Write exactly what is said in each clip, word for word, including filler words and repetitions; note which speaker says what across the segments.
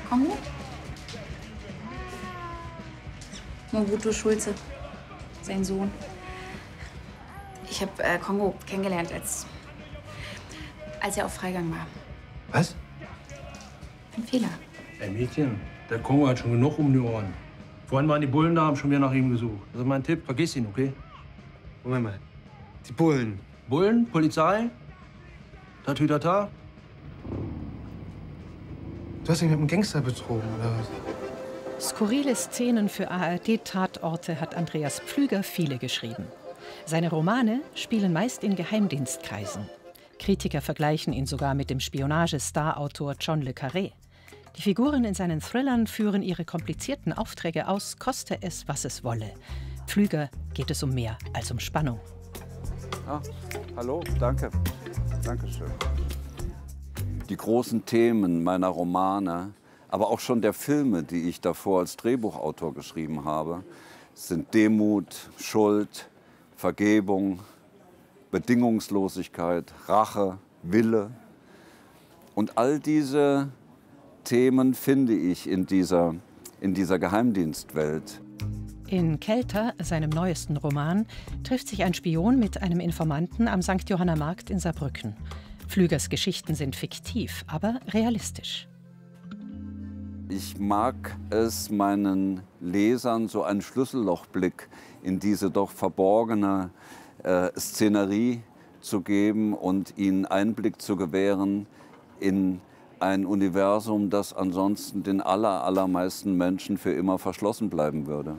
Speaker 1: Kongo? Mobutu Schulze, sein Sohn. Ich habe äh, Kongo kennengelernt, als, als er auf Freigang war.
Speaker 2: Was?
Speaker 1: Ein Fehler.
Speaker 2: Ey, Mädchen, der Kongo hat schon genug um die Ohren. Vorhin waren die Bullen da, haben schon wieder nach ihm gesucht. Das ist mein Tipp, vergiss ihn, okay?
Speaker 3: Moment mal. Die Bullen.
Speaker 2: Bullen, Polizei, Tatütata.
Speaker 3: Du hast ihn mit einem Gangster betrogen, oder was?
Speaker 4: Skurrile Szenen für A R D-Tatorte hat Andreas Pflüger viele geschrieben. Seine Romane spielen meist in Geheimdienstkreisen. Kritiker vergleichen ihn sogar mit dem Spionage-Star-Autor John le Carré. Die Figuren in seinen Thrillern führen ihre komplizierten Aufträge aus, koste es, was es wolle. Pflüger geht es um mehr als um Spannung.
Speaker 5: Ah, hallo, danke. Dankeschön. Die großen Themen meiner Romane, aber auch schon der Filme, die ich davor als Drehbuchautor geschrieben habe, sind Demut, Schuld, Vergebung, Bedingungslosigkeit, Rache, Wille. Und all diese Themen finde ich in dieser, in dieser Geheimdienstwelt.
Speaker 4: In Kelter, seinem neuesten Roman, trifft sich ein Spion mit einem Informanten am Sankt Johanner Markt in Saarbrücken. Pflügers Geschichten sind fiktiv, aber realistisch.
Speaker 5: Ich mag es, meinen Lesern so einen Schlüssellochblick in diese doch verborgene äh, Szenerie zu geben und ihnen Einblick zu gewähren in ein Universum, das ansonsten den aller, allermeisten Menschen für immer verschlossen bleiben würde.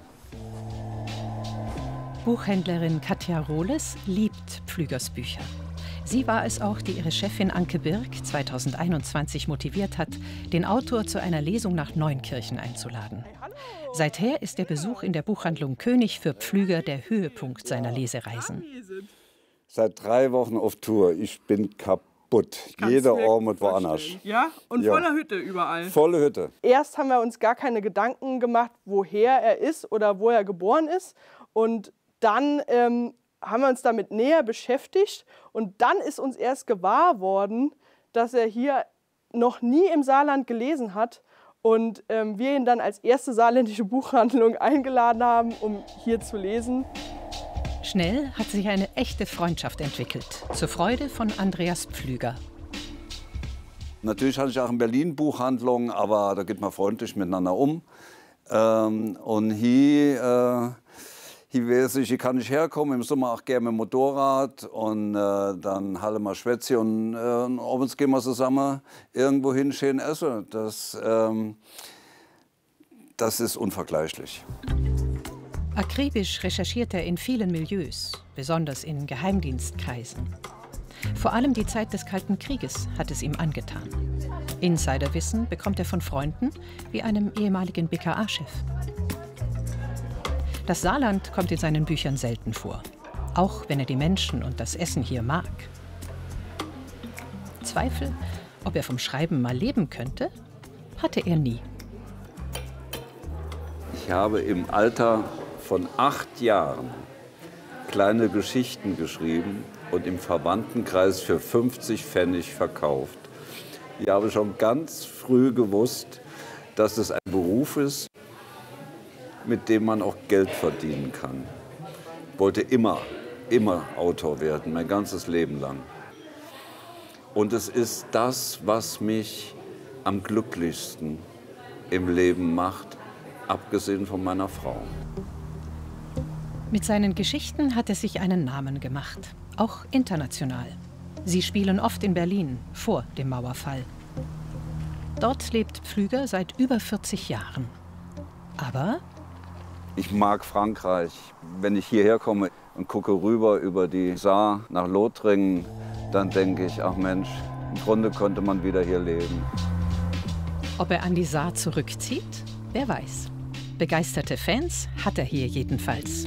Speaker 4: Buchhändlerin Katja Rohles liebt Pflügers Bücher. Sie war es auch, die ihre Chefin Anke Birk zweitausendeinundzwanzig motiviert hat, den Autor zu einer Lesung nach Neunkirchen einzuladen. Seither ist der Besuch in der Buchhandlung König für Pflüger der Höhepunkt seiner Lesereisen.
Speaker 5: Seit drei Wochen auf Tour. Ich bin kaputt. Jeder Ort mit woanders.
Speaker 6: Ja? Und
Speaker 5: Ja.
Speaker 6: voller Hütte überall.
Speaker 5: Volle Hütte.
Speaker 6: Erst haben wir uns gar keine Gedanken gemacht, woher er ist oder wo er geboren ist. Und dann ähm, haben wir uns damit näher beschäftigt. Und dann ist uns erst gewahr worden, dass er hier noch nie im Saarland gelesen hat. Und ähm, wir ihn dann als erste saarländische Buchhandlung eingeladen haben, um hier zu lesen.
Speaker 4: Schnell hat sich eine echte Freundschaft entwickelt, zur Freude von Andreas Pflüger.
Speaker 5: Natürlich hatte ich auch in Berlin Buchhandlungen, aber da geht man freundlich miteinander um. Ähm, und hier, äh, hier weiß ich, hier kann ich herkommen, im Sommer auch gerne mit dem Motorrad und äh, dann halle mal Schwätze und äh, abends gehen wir zusammen irgendwo hin, schön essen. Das, ähm, das ist unvergleichlich.
Speaker 4: Akribisch recherchiert er in vielen Milieus, besonders in Geheimdienstkreisen. Vor allem die Zeit des Kalten Krieges hat es ihm angetan. Insiderwissen bekommt er von Freunden wie einem ehemaligen B K A-Chef. Das Saarland kommt in seinen Büchern selten vor, auch wenn er die Menschen und das Essen hier mag. Zweifel, ob er vom Schreiben mal leben könnte, hatte er nie.
Speaker 5: Ich habe im Alter von acht Jahren kleine Geschichten geschrieben und im Verwandtenkreis für fünfzig Pfennig verkauft. Ich habe schon ganz früh gewusst, dass es ein Beruf ist, mit dem man auch Geld verdienen kann. Ich wollte immer, immer Autor werden, mein ganzes Leben lang. Und es ist das, was mich am glücklichsten im Leben macht, abgesehen von meiner Frau.
Speaker 4: Mit seinen Geschichten hat er sich einen Namen gemacht, auch international. Sie spielen oft in Berlin, vor dem Mauerfall. Dort lebt Pflüger seit über vierzig Jahren. Aber
Speaker 5: ich mag Frankreich. Wenn ich hierher komme und gucke rüber über die Saar nach Lothringen, dann denke ich, ach Mensch, im Grunde könnte man wieder hier leben.
Speaker 4: ob er an die Saar zurückzieht, wer weiß. Begeisterte Fans hat er hier jedenfalls.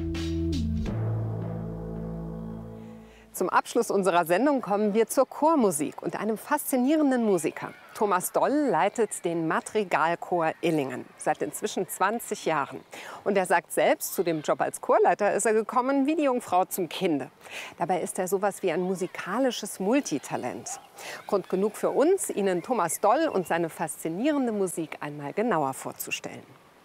Speaker 7: Zum Abschluss unserer Sendung kommen wir zur Chormusik und einem faszinierenden Musiker. Thomas Doll leitet den Madrigalchor Illingen seit inzwischen zwanzig Jahren. Und er sagt selbst, zu dem Job als Chorleiter ist er gekommen wie die Jungfrau zum Kinde. Dabei ist er sowas wie ein musikalisches Multitalent. Grund genug für uns, Ihnen Thomas Doll und seine faszinierende Musik einmal genauer vorzustellen.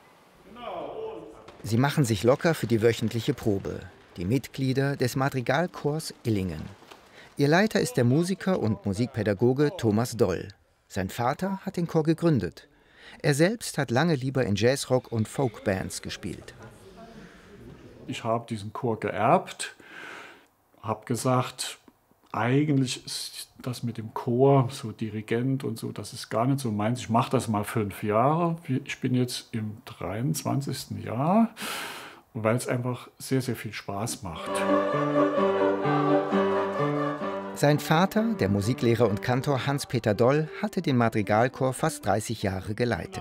Speaker 8: Sie machen sich locker für die wöchentliche Probe. Die Mitglieder des Madrigalchors Illingen. Ihr Leiter ist der Musiker und Musikpädagoge Thomas Doll. Sein Vater hat den Chor gegründet. Er selbst hat lange lieber in Jazzrock- und Folkbands gespielt.
Speaker 9: Ich habe diesen Chor geerbt, habe gesagt, eigentlich ist das mit dem Chor, so Dirigent und so, das ist gar nicht so meins. Ich mache das mal fünf Jahre. Ich bin jetzt im dreiundzwanzigsten Jahr, weil es einfach sehr, sehr viel Spaß macht.
Speaker 8: Sein Vater, der Musiklehrer und Kantor Hans-Peter Doll, hatte den Madrigalchor fast dreißig Jahre geleitet.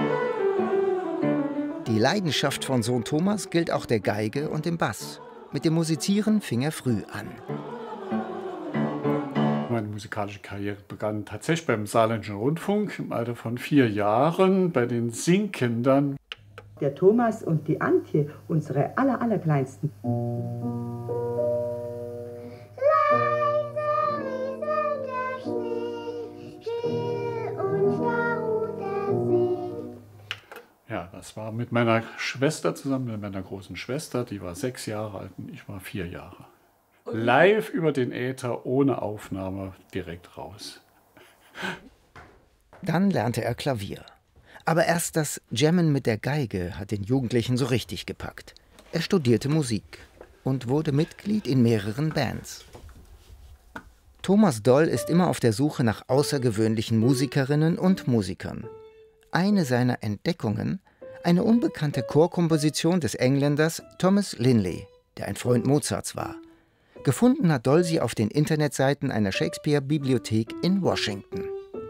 Speaker 8: Die Leidenschaft von Sohn Thomas gilt auch der Geige und dem Bass. Mit dem Musizieren fing er früh an.
Speaker 9: Meine musikalische Karriere begann tatsächlich beim Saarländischen Rundfunk im Alter von vier Jahren bei den Singkindern.
Speaker 10: Der Thomas und die Antje, unsere aller, allerkleinsten.
Speaker 9: Ja, das war mit meiner Schwester zusammen, mit meiner großen Schwester, die war sechs Jahre alt und ich war vier Jahre. Live über den Äther, ohne Aufnahme, direkt raus.
Speaker 8: Dann lernte er Klavier. Aber erst das Jammen mit der Geige hat den Jugendlichen so richtig gepackt. Er studierte Musik und wurde Mitglied in mehreren Bands. Thomas Doll ist immer auf der Suche nach außergewöhnlichen Musikerinnen und Musikern. Eine seiner Entdeckungen, eine unbekannte Chorkomposition des Engländers Thomas Linley, der ein Freund Mozarts war. Gefunden hat Doll sie auf den Internetseiten einer Shakespeare-Bibliothek in Washington.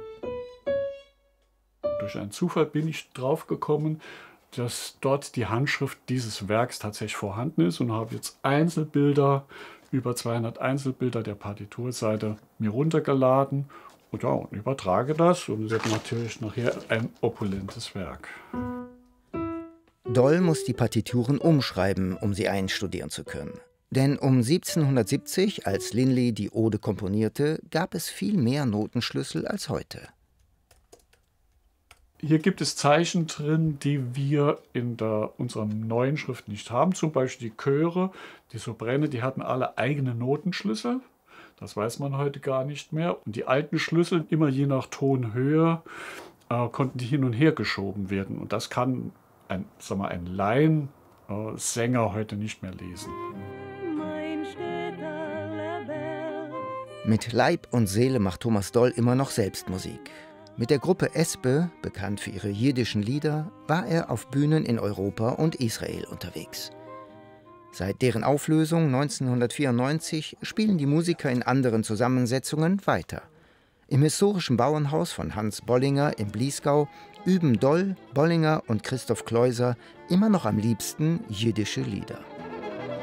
Speaker 9: Durch einen Zufall bin ich drauf gekommen, dass dort die Handschrift dieses Werks tatsächlich vorhanden ist und habe jetzt Einzelbilder, über zweihundert Einzelbilder der Partiturseite mir runtergeladen. Und, ja, und übertrage das und es wird natürlich nachher ein opulentes Werk.
Speaker 8: Doll muss die Partituren umschreiben, um sie einstudieren zu können. Denn um siebzehnhundertsiebzig, als Linley die Ode komponierte, gab es viel mehr Notenschlüssel als heute.
Speaker 9: Hier gibt es Zeichen drin, die wir in der, unserer neuen Schrift nicht haben. Zum Beispiel die Chöre, die Soprane, die hatten alle eigene Notenschlüssel. Das weiß man heute gar nicht mehr. Und die alten Schlüssel, immer je nach Tonhöhe, äh, konnten die hin und her geschoben werden. Und das kann ein, sag mal, ein Laiensänger äh, heute nicht mehr lesen.
Speaker 8: Mit Leib und Seele macht Thomas Doll immer noch selbst Musik. Mit der Gruppe Espe, bekannt für ihre jiddischen Lieder, war er auf Bühnen in Europa und Israel unterwegs. Seit deren Auflösung neunzehnhundertvierundneunzig spielen die Musiker in anderen Zusammensetzungen weiter. Im historischen Bauernhaus von Hans Bollinger im Bliesgau üben Doll, Bollinger und Christoph Kleuser immer noch am liebsten jiddische Lieder.